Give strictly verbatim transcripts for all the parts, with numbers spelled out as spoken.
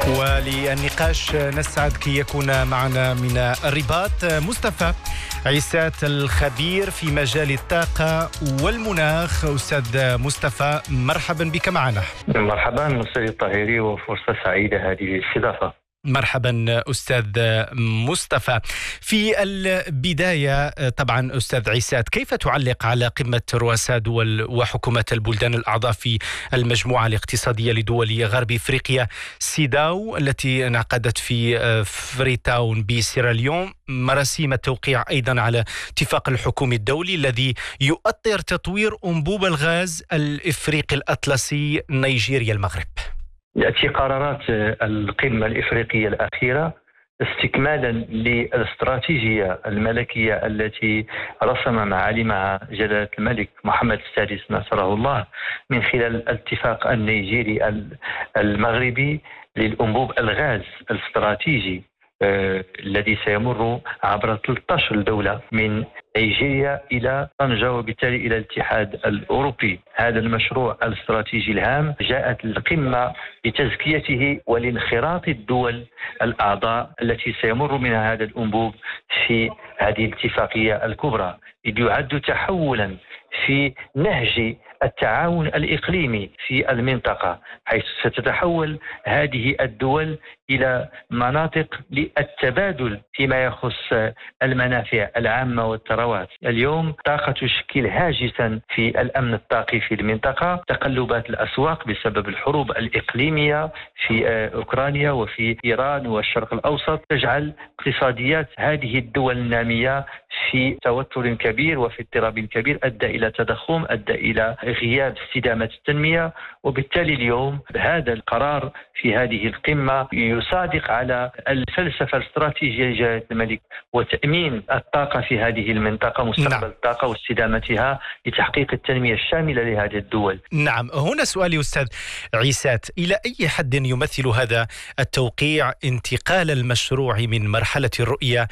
وللنقاش نسعد كي يكون معنا من الرباط مصطفى عيسات الخبير في مجال الطاقة والمناخ. أستاذ مصطفى مرحبا بك معنا. مرحبا أستاذ الطاهري، وفرصة سعيدة هذه الاستضافة. مرحبا أستاذ مصطفى. في البداية طبعا أستاذ عيسات، كيف تعلق على قمة رؤساء دول وحكومات البلدان الأعضاء في المجموعة الاقتصادية لدول غرب إفريقيا سيداو التي انعقدت في فريتاون بسيراليون، مراسيم التوقيع أيضا على اتفاق الحكومي الدولي الذي يؤطر تطوير أنبوب الغاز الإفريقي الأطلسي نيجيريا المغرب؟ يأتي قرارات القمة الإفريقية الأخيرة استكمالا للاستراتيجية الملكية التي رسم معالمها جلالة الملك محمد السادس نصره الله من خلال الاتفاق النيجيري المغربي للأنبوب الغاز الاستراتيجي آه، الذي سيمر عبر ثلاثة عشر دولة من نيجيريا إلى طنجة وبالتالي إلى الاتحاد الأوروبي. هذا المشروع الاستراتيجي الهام جاءت القمة لتزكيته ولانخراط الدول الأعضاء التي سيمر منها هذا الأنبوب في هذه الاتفاقية الكبرى، إذ يعد تحولا في نهج التعاون الإقليمي في المنطقة، حيث ستتحول هذه الدول إلى مناطق للتبادل فيما يخص المنافع العامة والثروات. اليوم الطاقة تشكل هاجسا في الأمن الطاقي في المنطقة. تقلبات الأسواق بسبب الحروب الإقليمية في أوكرانيا وفي إيران والشرق الأوسط تجعل اقتصاديات هذه الدول النامية في توتر كبير وفي اضطراب كبير، أدى إلى تضخم، أدى إلى غياب استدامة التنمية. وبالتالي اليوم هذا القرار في هذه القمة يصادق على الفلسفة الاستراتيجية لجلالة الملك وتأمين الطاقة في هذه المنطقة، مستقبل نعم. الطاقة واستدامتها لتحقيق التنمية الشاملة لهذه الدول. نعم، هنا سؤالي أستاذ عيسات، إلى أي حد يمثل هذا التوقيع انتقال المشروع من مرحلة الرؤية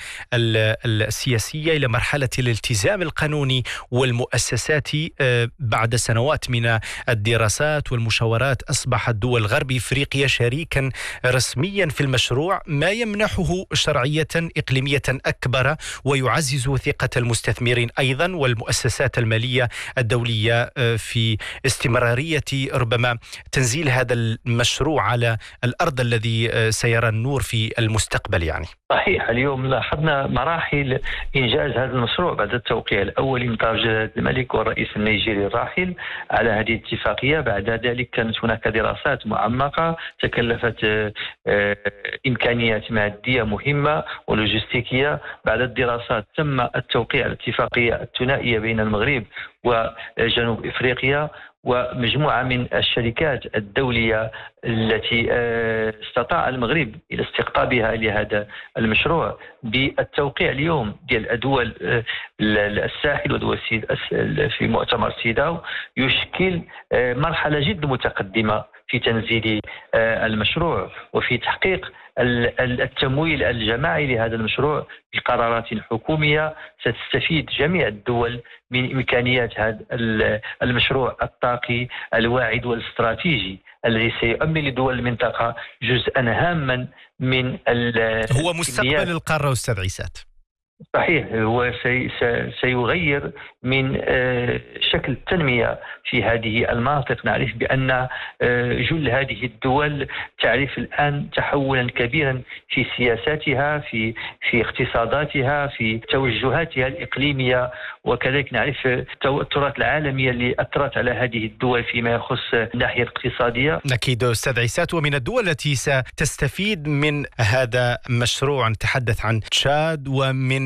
السياسية إلى مرحلة الالتزام القانوني والمؤسساتي بعد سنوات من الدراسات والمشاورات؟ أصبحت دول غرب إفريقيا شريكا رسميا في المشروع، ما يمنحه شرعية إقليمية أكبر ويعزز ثقة المستثمرين أيضا والمؤسسات المالية الدولية في استمرارية ربما تنزيل هذا المشروع على الأرض الذي سيرى النور في المستقبل. يعني صحيح، اليوم لاحظنا مراحل إنجاز هذا المشروع بعد التوقيع الأول من طرف جلالة الملك والرئيس النيجيري الراحل على هذه الاتفاقية. بعد ذلك كانت هناك دراسات معمقة تكلفت إمكانيات مادية مهمة ولوجستيكية. بعد الدراسات تم التوقيع الاتفاقية الثنائية بين المغرب وجنوب إفريقيا ومجموعة من الشركات الدولية التي استطاع المغرب إلى استقطابها لهذا المشروع بالتوقيع اليوم ديال الدول الساحل ودول في مؤتمر سيداو، يشكل مرحلة جد متقدمة في تنزيل المشروع وفي تحقيق التمويل الجماعي لهذا المشروع بقرارات حكومية ستستفيد جميع الدول من إمكانيات هذا المشروع الطاقي الواعد والاستراتيجي الذي سيؤمن لدول المنطقة جزءا هاما من هو مستقبل القارة. أستاذ عيسات، صحيح، هو سي سيغير من شكل التنمية في هذه المناطق. نعرف بأن جل هذه الدول تعرف الآن تحولا كبيرا في سياساتها، في في اقتصاداتها، في توجهاتها الإقليمية، وكذلك نعرف التوترات العالمية اللي أثرت على هذه الدول فيما يخص الناحية الاقتصادية. أكيد أستاذ عيسات، ومن الدول التي ستستفيد من هذا المشروع نتحدث عن تشاد ومن